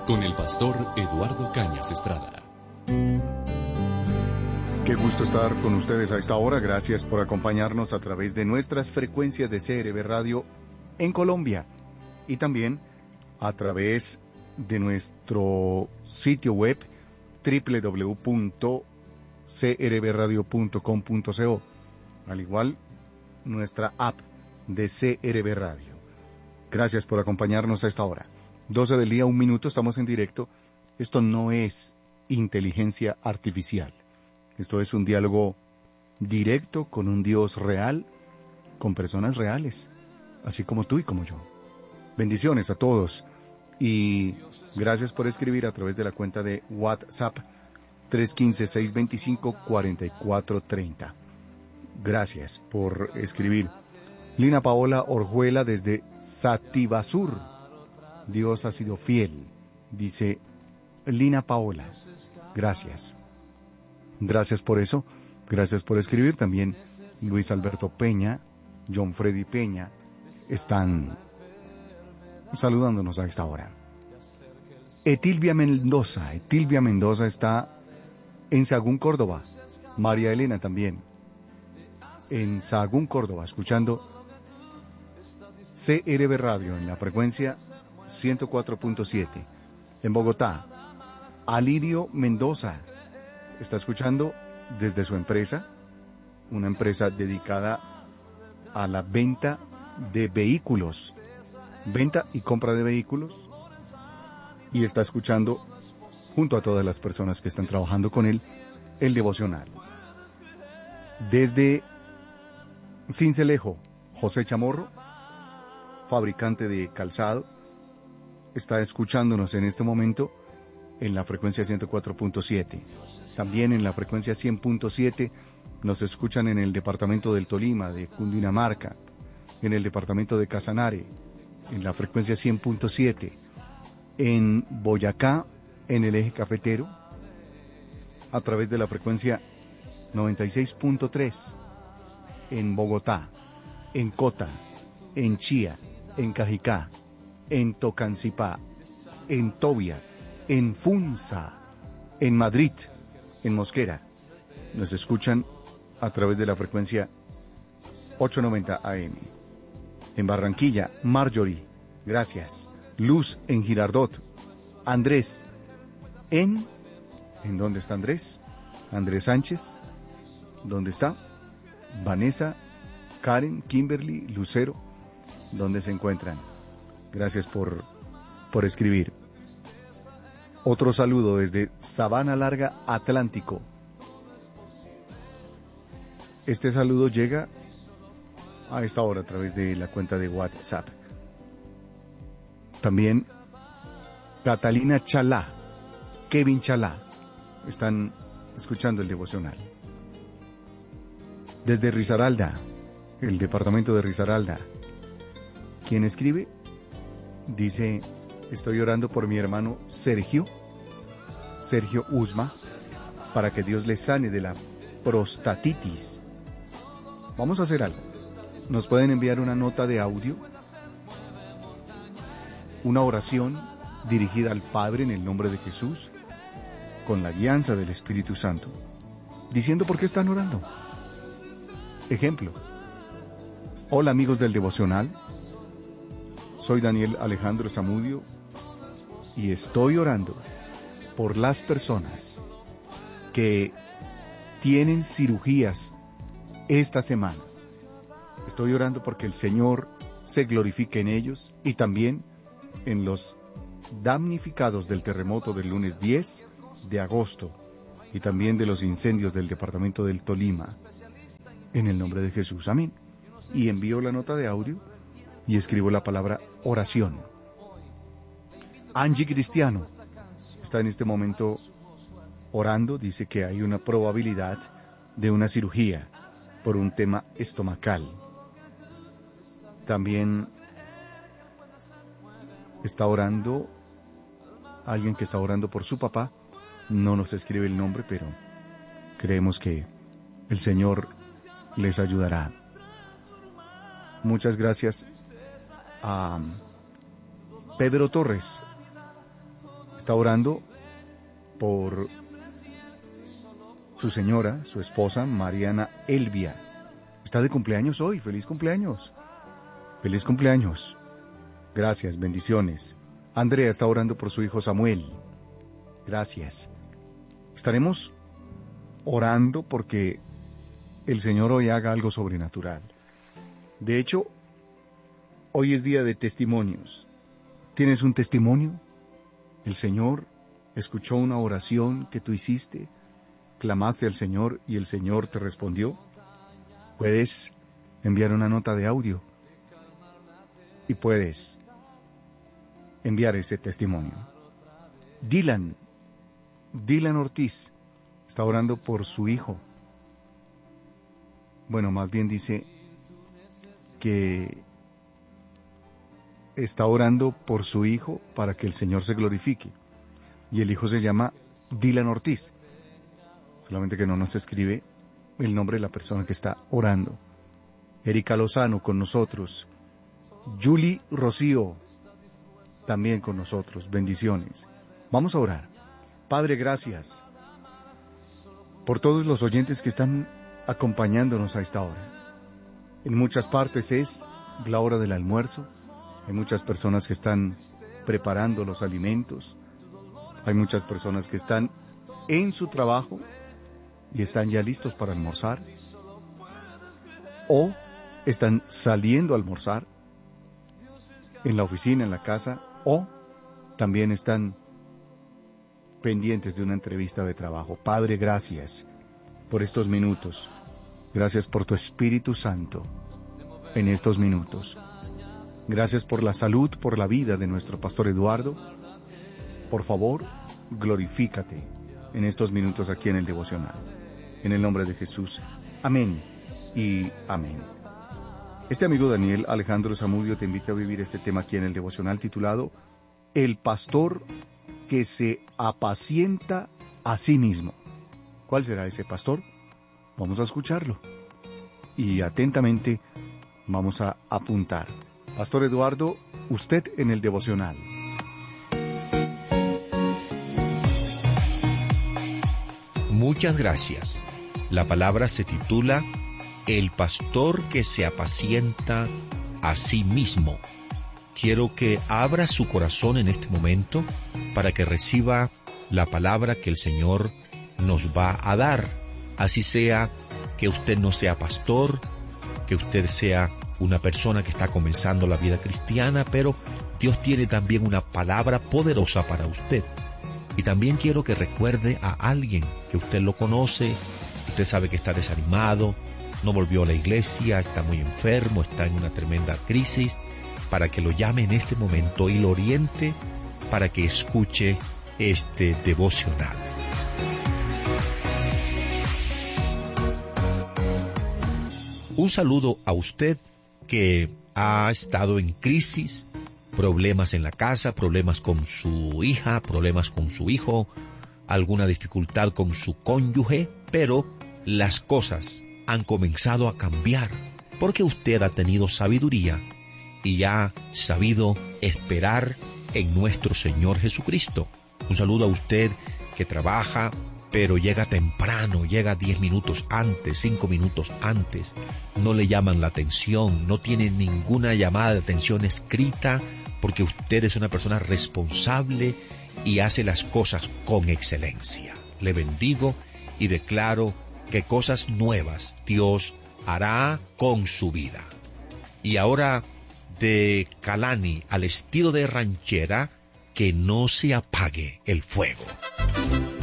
con el pastor Eduardo Cañas Estrada. Qué gusto estar con ustedes a esta hora. Gracias por acompañarnos a través de nuestras frecuencias de CRB Radio en Colombia y también a través de nuestro sitio web www.crbradio.com.co, al igual nuestra app de CRB Radio. Gracias por acompañarnos a esta hora. 12 del día, 1 minuto, estamos en directo. Esto no es inteligencia artificial. Esto es un diálogo directo con un Dios real, con personas reales, así como tú y como yo. Bendiciones a todos y gracias por escribir a través de la cuenta de WhatsApp 315-625-4430. Gracias por escribir. Lina Paola Orjuela desde Sativasur. Dios ha sido fiel, dice Lina Paola. Gracias. Gracias por eso. Gracias por escribir. También Luis Alberto Peña, John Freddy Peña están saludándonos a esta hora. Etilvia Mendoza está en Sahagún, Córdoba. María Elena también en Sahagún, Córdoba, escuchando CRB Radio en la frecuencia 104.7. En Bogotá, Alirio Mendoza está escuchando desde su empresa, una empresa dedicada a la venta de vehículos, venta y compra de vehículos, y está escuchando junto a todas las personas que están trabajando con él, el devocional. Desde Cincelejo, José Chamorro, fabricante de calzado, está escuchándonos en este momento en la frecuencia 104.7. También en la frecuencia 100.7 nos escuchan en el departamento del Tolima, de Cundinamarca, en el departamento de Casanare, en la frecuencia 100.7, en Boyacá, en el eje cafetero, a través de la frecuencia 96.3, en Bogotá, en Cota, en Chía, en Cajicá, en Tocancipá, en Tobia, en Funza, en Madrid, en Mosquera. Nos escuchan a través de la frecuencia 890 AM. En Barranquilla, Marjorie, gracias. Luz en Girardot. Andrés, ¿en dónde está Andrés? Andrés Sánchez, ¿dónde está? Vanessa, Karen, Kimberly, Lucero, ¿dónde se encuentran? Gracias por escribir. Otro saludo desde Sabana Larga, Atlántico. Este saludo llega a esta hora a través de la cuenta de WhatsApp. También Catalina Chalá, Kevin Chalá, están escuchando el devocional. Desde Risaralda, el departamento de Risaralda, ¿quién escribe? Dice: estoy orando por mi hermano Sergio Usma, para que Dios le sane de la prostatitis. Vamos a hacer algo. Nos pueden enviar una nota de audio, una oración dirigida al Padre en el nombre de Jesús, con la guianza del Espíritu Santo, diciendo por qué están orando. Ejemplo: hola amigos del devocional, soy Daniel Alejandro Zamudio y estoy orando por las personas que tienen cirugías esta semana. Estoy orando porque el Señor se glorifique en ellos y también en los damnificados del terremoto del lunes 10 de agosto y también de los incendios del departamento del Tolima. En el nombre de Jesús, amén. Y envío la nota de audio y escribo la palabra oración. Angie Cristiano está en este momento orando, dice que hay una probabilidad de una cirugía por un tema estomacal. También está orando alguien que está orando por su papá. No nos escribe el nombre, pero creemos que el Señor les ayudará. Muchas gracias a Pedro Torres. Está orando por su señora, su esposa, Mariana Elvia. Está de cumpleaños hoy. ¡Feliz cumpleaños! ¡Feliz cumpleaños! Gracias, bendiciones. Andrea está orando por su hijo Samuel. Gracias. Estaremos orando porque el Señor hoy haga algo sobrenatural. De hecho, hoy es día de testimonios. ¿Tienes un testimonio? El Señor escuchó una oración que tú hiciste, clamaste al Señor y el Señor te respondió. Puedes enviar una nota de audio y puedes enviar ese testimonio. Dylan Ortiz está orando por su hijo. Bueno, más bien dice que está orando por su hijo para que el Señor se glorifique. Y el hijo se llama Dylan Ortiz. Solamente que no nos escribe el nombre de la persona que está orando. Erika Lozano con nosotros. Julie Rocío también con nosotros. Bendiciones. Vamos a orar. Padre, gracias por todos los oyentes que están acompañándonos a esta hora. En muchas partes es la hora del almuerzo. Hay muchas personas que están preparando los alimentos. Hay muchas personas que están en su trabajo y están ya listos para almorzar. O están saliendo a almorzar en la oficina, en la casa. O también están pendientes de una entrevista de trabajo. Padre, gracias por estos minutos. Gracias por tu Espíritu Santo en estos minutos. Gracias por la salud, por la vida de nuestro pastor Eduardo. Por favor, glorifícate en estos minutos aquí en el devocional. En el nombre de Jesús. Amén y amén. Este amigo Daniel Alejandro Zamudio te invita a vivir este tema aquí en el devocional titulado El pastor que se apacienta a sí mismo. ¿Cuál será ese pastor? Vamos a escucharlo. Y atentamente vamos a apuntar. Pastor Eduardo, usted en el devocional. Muchas gracias. La palabra se titula El pastor que se apacienta a sí mismo. Quiero que abra su corazón en este momento para que reciba la palabra que el Señor nos va a dar. Así sea que usted no sea pastor, que usted sea una persona que está comenzando la vida cristiana, pero Dios tiene también una palabra poderosa para usted. Y también quiero que recuerde a alguien que usted lo conoce, usted sabe que está desanimado, no volvió a la iglesia, está muy enfermo, está en una tremenda crisis, para que lo llame en este momento y lo oriente para que escuche este devocional. Un saludo a usted que ha estado en crisis, problemas en la casa, problemas con su hija, problemas con su hijo, alguna dificultad con su cónyuge, pero las cosas han comenzado a cambiar porque usted ha tenido sabiduría y ha sabido esperar en nuestro Señor Jesucristo. Un saludo a usted que trabaja, pero llega temprano, llega 10 minutos antes, 5 minutos antes, no le llaman la atención, no tiene ninguna llamada de atención escrita, porque usted es una persona responsable y hace las cosas con excelencia. Le bendigo y declaro que cosas nuevas Dios hará con su vida. Y ahora, de Kalani al estilo de ranchera, que no se apague el fuego.